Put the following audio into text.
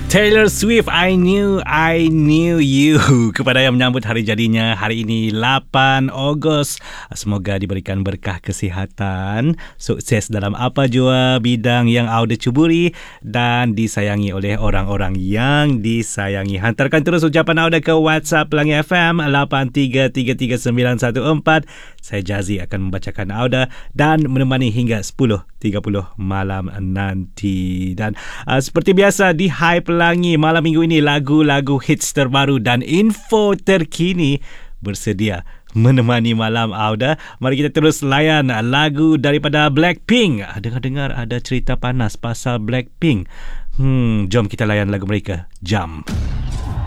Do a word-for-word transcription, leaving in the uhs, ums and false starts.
Taylor Swift, I knew, I knew you. Kepada yang menyambut hari jadinya hari ini lapan Ogos. Semoga diberikan berkah kesihatan, sukses dalam apa jua bidang yang awak cuburi dan disayangi oleh orang-orang yang disayangi. Hantarkan terus ucapan awak ke WhatsApp Pelangi F M lapan tiga tiga tiga sembilan satu empat. Saya Jazi akan membacakan awak dan menemani hingga sepuluh tiga puluh malam nanti. Dan uh, seperti biasa di Hai Pelangi malam minggu ini, lagu-lagu hits terbaru dan info terkini bersedia menemani malam Auda. Mari kita terus layan lagu daripada Blackpink. Dengar-dengar ada cerita panas pasal Blackpink. Hmm, jom kita layan lagu mereka, Jump.